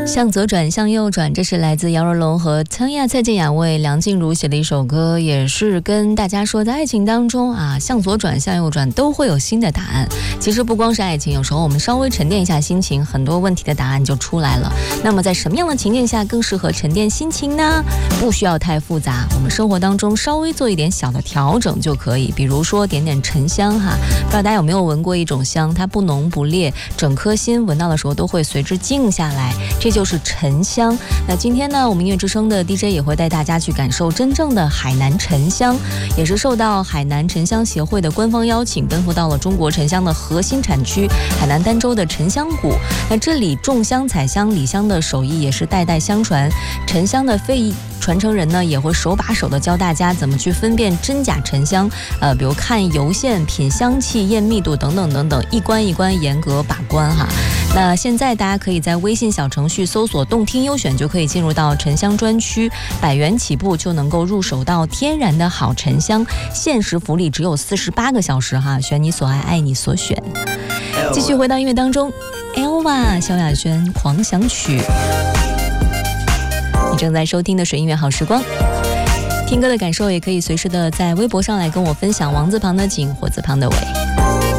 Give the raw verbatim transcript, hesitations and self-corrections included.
向左转向右转，这是来自姚若龙和苍亚蔡健雅为梁静茹写的一首歌，也是跟大家说在爱情当中啊，向左转向右转都会有新的答案。其实不光是爱情，有时候我们稍微沉淀一下心情，很多问题的答案就出来了。那么在什么样的情境下更适合沉淀心情呢？不需要太复杂，我们生活当中稍微做一点小的调整就可以，比如说点点沉香哈。不知道大家有没有闻过一种香，它不浓不烈，整颗心闻到的时候都会随之静下来，这就是沉香。那今天呢，我们音乐之声的 D J 也会带大家去感受真正的海南沉香，也是受到海南沉香协会的官方邀请，奔赴到了中国沉香的核心产区海南儋州的沉香谷。那这里种香采香理香的手艺也是代代相传，沉香的非遗传承人呢也会手把手的教大家怎么去分辨真假沉香，呃，比如看油线、品香气、验密度等等等等，一关一关严格把关哈。那现在大家可以在微信小程序搜索动听优选，就可以进入到沉香专区，百元起步就能够入手到天然的好沉香，限时福利只有四十八个小时哈，选你所爱，爱你所选。继续回到音乐当中 ，Elva 萧亚轩狂想曲。你正在收听的是音乐好时光，听歌的感受也可以随时的在微博上来跟我分享，王字旁的景，火字旁的伟。